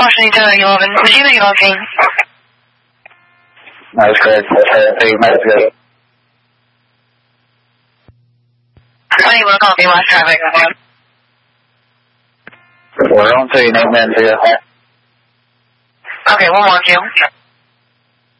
looking. That's good. That's good. What do you want to call me last traffic? We're on 2, name then 2. Okay, we'll mark you.